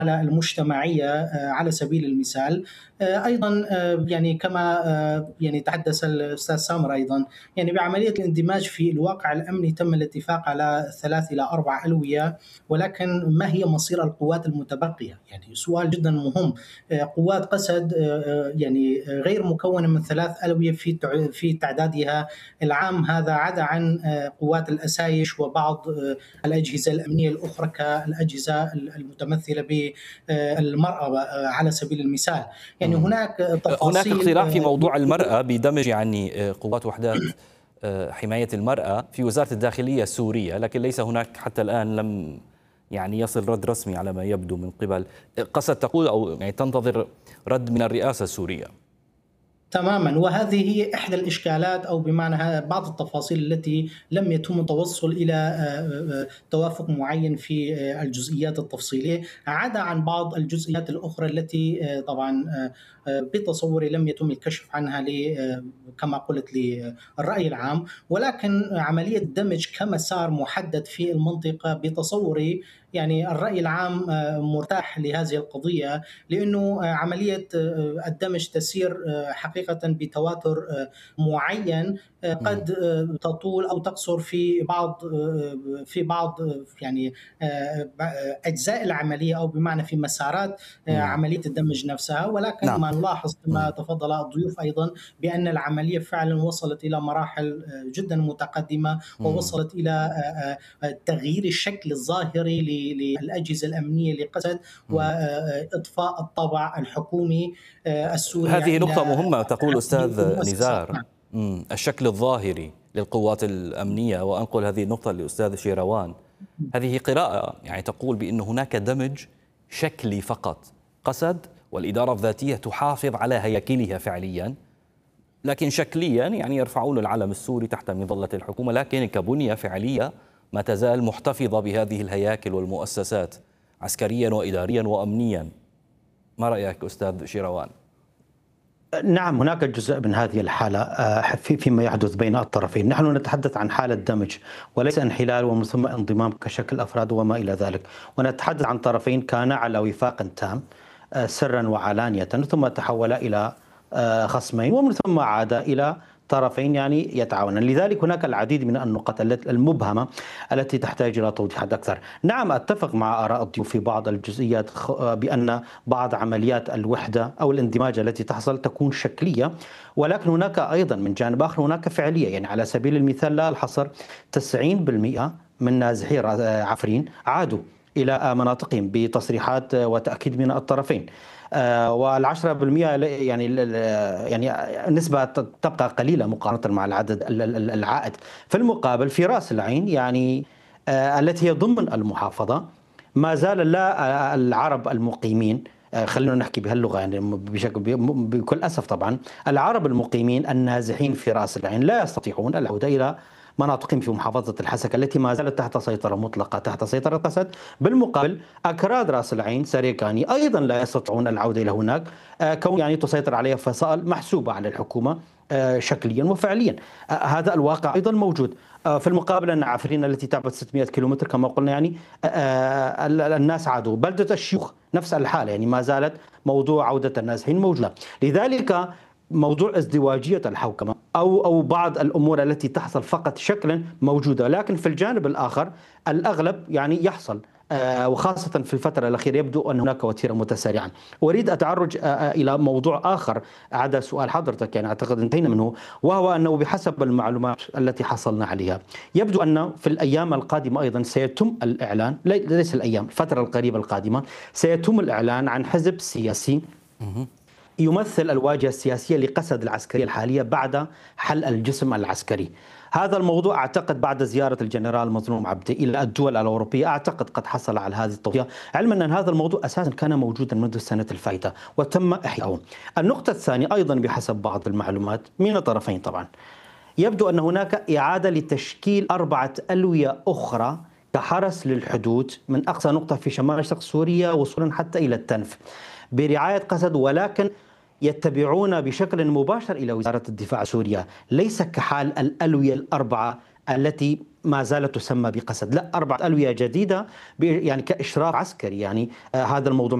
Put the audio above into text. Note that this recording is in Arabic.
المجتمعية على سبيل المثال. أيضا يعني كما يعني تحدث الأستاذ سامر أيضا، يعني بعملية الاندماج في الواقع الأمني تم الاتفاق على 3 إلى 4 ألوية، ولكن ما هي مصير القوات المتبقية؟ يعني سؤال جدا مهم. قوات قسد يعني غير مكونة من 3 ألوية في تعدادها العام، هذا عدا عن قوات الأسايش وبعض الأجهزة الأمنية الأخرى كالأجهزة المتمثلة بالمرأة على سبيل المثال. يعني هناك هناك تفاصيل. اقتراح في موضوع المرأة بدمج يعني قوات وحدات حماية المرأة في وزارة الداخلية السورية، لكن ليس هناك حتى الآن، لم يعني يصل رد رسمي على ما يبدو من قبل قسد تقول، أو يعني تنتظر رد من الرئاسة السورية. تماما، وهذه هي إحدى الإشكالات، أو بمعنى بعض التفاصيل التي لم يتم التوصل إلى توافق معين في الجزئيات التفصيلية، عدا عن بعض الجزئيات الأخرى التي طبعا بتصوري لم يتم الكشف عنها كما قلت للرأي العام. ولكن عملية دمج كمسار محدد في المنطقة بتصوري يعني الرأي العام مرتاح لهذه القضية، لأنه عملية الدمج تسير حقيقة بتواتر معين، قد تطول أو تقصر في بعض يعني أجزاء العملية، أو بمعنى في مسارات عملية الدمج نفسها. ولكن نعم. ما نلاحظ كما تفضل الضيوف أيضا بأن العملية فعلا وصلت إلى مراحل جدا متقدمة، ووصلت إلى تغيير الشكل الظاهري للأجهزة الأمنية لقسد وإضفاء الطابع الحكومي السوري. هذه نقطة مهمة تقول أستاذ نزار. نعم. الشكل الظاهري للقوات الأمنية، وأنقل هذه النقطة لأستاذ شيروان. هذه قراءة يعني تقول بأن هناك دمج شكلي فقط، قسد والإدارة الذاتية تحافظ على هياكلها فعليا، لكن شكليا يعني يرفعون العلم السوري تحت مظلة الحكومة، لكن كبنية فعلية ما تزال محتفظة بهذه الهياكل والمؤسسات عسكريا وإداريا وأمنيا. ما رأيك أستاذ شيروان؟ نعم، هناك جزء من هذه الحالة فيما يحدث بين الطرفين. نحن نتحدث عن حالة دمج وليس انحلال ومن ثم انضمام كشكل أفراد وما إلى ذلك، ونتحدث عن طرفين كانا على وفاق تام سرا وعلانية، ثم تحول إلى خصمين، ومن ثم عاد إلى طرفين يعني يتعاونون. لذلك هناك العديد من النقط المبهمة التي تحتاج إلى توضيحات أكثر. نعم، أتفق مع آراء الضيوف في بعض الجزئيات بأن بعض عمليات الوحدة أو الاندماج التي تحصل تكون شكلية، ولكن هناك أيضا من جانب آخر هناك فعلية. يعني على سبيل المثال لا الحصر 90% من نازحي عفرين عادوا إلى مناطقهم بتصريحات وتأكيد من الطرفين، وال10% يعني نسبة تبقى قليلة مقارنة مع العدد العائد. في المقابل في رأس العين يعني التي هي ضمن المحافظة ما زال لا العرب المقيمين، خلينا نحكي بهاللغة يعني بكل أسف طبعا، العرب المقيمين النازحين في رأس العين لا يستطيعون العودة إلى مناطقهم في محافظة الحسكة التي ما زالت تحت سيطرة مطلقة، تحت سيطرة قسد. بالمقابل أكراد رأس العين سريكاني أيضا لا يستطيعون العودة إلى هناك، كون يعني تسيطر عليها فصائل محسوبة على الحكومة شكليا وفعليا. هذا الواقع أيضا موجود. في المقابل أن عفرين التي تعبت 600 كيلومتر كما قلنا يعني الناس عادوا. بلدة الشيوخ نفس الحالة، يعني ما زالت موضوع عودة النازحين موجودة. لذلك موضوع ازدواجية الحوكمة أو بعض الأمور التي تحصل فقط شكلا موجودة، لكن في الجانب الآخر الأغلب يعني يحصل، وخاصة في الفترة الأخيرة يبدو أن هناك وتيرة متسارعة. أريد أتعرج إلى موضوع آخر عدا سؤال حضرتك، يعني أعتقد انتهينا منه، وهو أنه بحسب المعلومات التي حصلنا عليها يبدو أن في الأيام القادمة أيضا سيتم الإعلان، ليس الأيام، الفترة القريبة القادمة سيتم الإعلان عن حزب سياسي يمثل الواجهة السياسية لقسد العسكرية الحالية بعد حل الجسم العسكري. هذا الموضوع أعتقد بعد زيارة الجنرال مظلوم عبدي إلى الدول الأوروبية أعتقد قد حصل على هذه التوصية، علما أن هذا الموضوع أساسا كان موجودا منذ السنة الفائتة وتم إحياؤه. النقطة الثانية أيضا بحسب بعض المعلومات من الطرفين طبعا يبدو أن هناك إعادة لتشكيل 4 ألوية أخرى كحرس للحدود من أقصى نقطة في شمال شرق سوريا وصولا حتى إلى التنف برعاية قسد، ولكن يتبعون بشكل مباشر إلى وزارة الدفاع سوريا، ليس كحال الألوية ال4 التي ما زالت تسمى بقسد، لا 4 ألوية جديدة يعني كإشراف عسكري. يعني هذا الموضوع